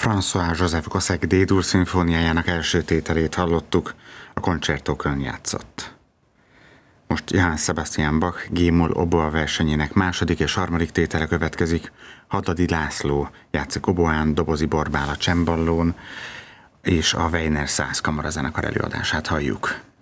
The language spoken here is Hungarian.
François-Joseph Gossec D-dur szimfóniájának első tételét hallottuk, a Concertókön játszott. Most Johann Sebastian Bach G-moll oboa versenyének második és harmadik tétele következik. Hadadi László játszik oboán, Dobozi Borbála cemballón, és a Weiner Szász kamarazenekar előadását halljuk.